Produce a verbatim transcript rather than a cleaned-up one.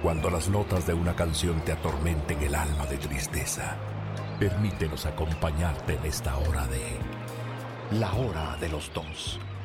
cuando las notas de una canción te atormenten el alma de tristeza. Permítenos acompañarte en esta hora de La Hora de los Dos.